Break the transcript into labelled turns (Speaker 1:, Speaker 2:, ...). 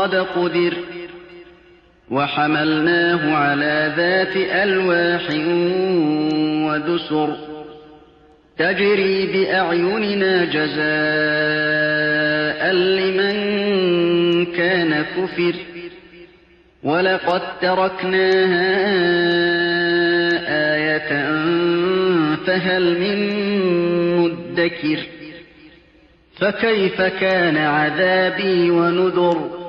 Speaker 1: قد قدر وحملناه على ذات ألواح ودسر تجري بأعيننا جزاء لمن كان كفر ولقد تركناها آية فهل من مدكر فكيف كان عذابي ونذر